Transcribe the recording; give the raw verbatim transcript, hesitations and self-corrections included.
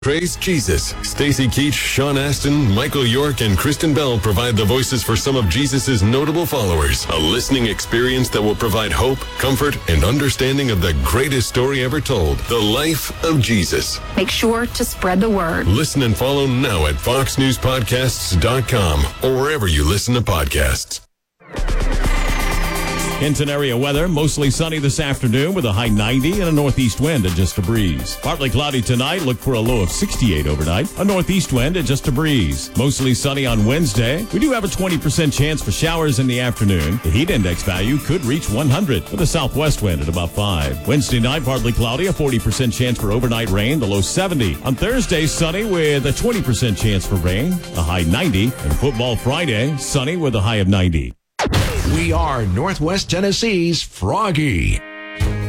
Praise Jesus. Stacy Keach, Sean Astin, Michael York, and Kristen Bell provide the voices for some of Jesus' notable followers. A listening experience that will provide hope, comfort, and understanding of the greatest story ever told, the life of Jesus. Make sure to spread the word. Listen and follow now at fox news podcasts dot com or wherever you listen to podcasts. Hinton area weather, mostly sunny this afternoon with a high ninety and a northeast wind and just a breeze. Partly cloudy tonight, look for a low of sixty-eight overnight. A northeast wind and just a breeze. Mostly sunny on Wednesday. We do have a twenty percent chance for showers in the afternoon. The heat index value could reach one hundred with a southwest wind at about five. Wednesday night, partly cloudy, a forty percent chance for overnight rain, the low seventy. On Thursday, sunny with a twenty percent chance for rain, a high ninety. And football Friday, sunny with a high of ninety. We are Northwest Tennessee's Froggy.